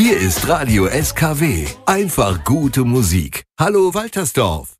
Hier ist Radio SKW. Einfach gute Musik. Hallo Waltersdorf.